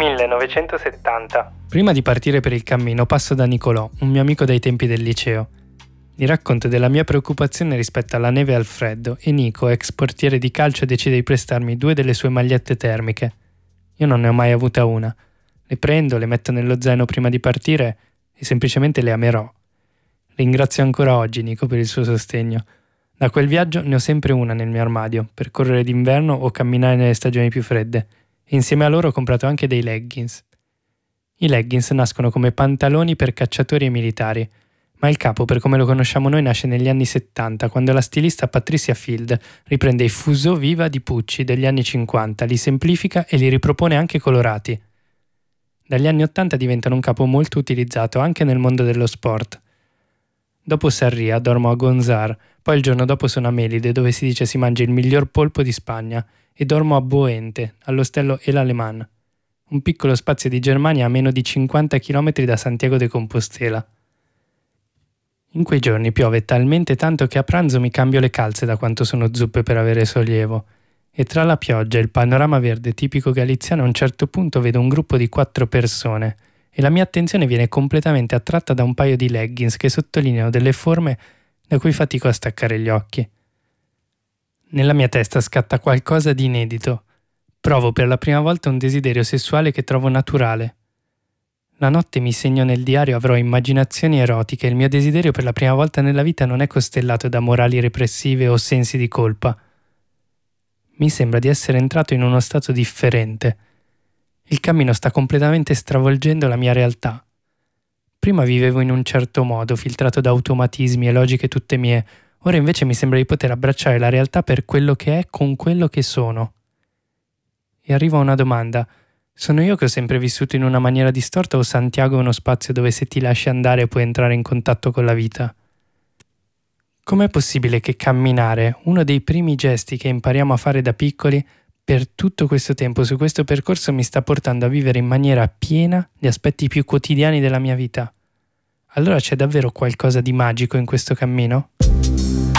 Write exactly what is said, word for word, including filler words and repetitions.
millenovecentosettanta. Prima di partire per il cammino passo da Nicolò, un mio amico dai tempi del liceo. Gli racconto della mia preoccupazione rispetto alla neve e al freddo e Nico, ex portiere di calcio, decide di prestarmi due delle sue magliette termiche. Io non ne ho mai avuta una. Le prendo, le metto nello zaino prima di partire e semplicemente le amerò. Ringrazio ancora oggi Nico per il suo sostegno. Da quel viaggio ne ho sempre una nel mio armadio, per correre d'inverno o camminare nelle stagioni più fredde. E insieme a loro ho comprato anche dei leggings. I leggings nascono come pantaloni per cacciatori e militari, ma il capo, per come lo conosciamo noi, nasce negli anni settanta, quando la stilista Patricia Field riprende i fuseau viva di Pucci degli anni cinquanta, li semplifica e li ripropone anche colorati. Dagli anni ottanta diventano un capo molto utilizzato anche nel mondo dello sport. Dopo Sarria dormo a Gonzar, poi il giorno dopo sono a Melide, dove si dice si mangia il miglior polpo di Spagna, e dormo a Boente, all'ostello El Alemán, un piccolo spazio di Germania a meno di cinquanta chilometri da Santiago de Compostela. In quei giorni piove talmente tanto che a pranzo mi cambio le calze da quanto sono zuppe per avere sollievo, e tra la pioggia e il panorama verde tipico galiziano a un certo punto vedo un gruppo di quattro persone, e la mia attenzione viene completamente attratta da un paio di leggings che sottolineano delle forme da cui fatico a staccare gli occhi. Nella mia testa scatta qualcosa di inedito. Provo per la prima volta un desiderio sessuale che trovo naturale. La notte mi segno nel diario avrò immaginazioni erotiche e il mio desiderio per la prima volta nella vita non è costellato da morali repressive o sensi di colpa. Mi sembra di essere entrato in uno stato differente. Il cammino sta completamente stravolgendo la mia realtà. Prima vivevo in un certo modo, filtrato da automatismi e logiche tutte mie. Ora invece mi sembra di poter abbracciare la realtà per quello che è con quello che sono. E arrivo a una domanda. Sono io che ho sempre vissuto in una maniera distorta o Santiago è uno spazio dove se ti lasci andare puoi entrare in contatto con la vita? Com'è possibile che camminare, uno dei primi gesti che impariamo a fare da piccoli, per tutto questo tempo su questo percorso mi sta portando a vivere in maniera piena gli aspetti più quotidiani della mia vita? Allora c'è davvero qualcosa di magico in questo cammino?